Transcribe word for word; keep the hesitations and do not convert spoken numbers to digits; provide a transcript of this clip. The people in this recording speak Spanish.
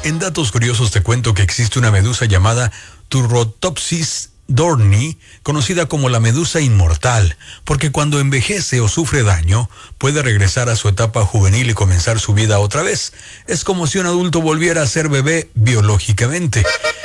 En datos curiosos te cuento que existe una medusa llamada Turritopsis dorni, conocida como la medusa inmortal, porque cuando envejece o sufre daño, puede regresar a su etapa juvenil y comenzar su vida otra vez. Es como si un adulto volviera a ser bebé biológicamente.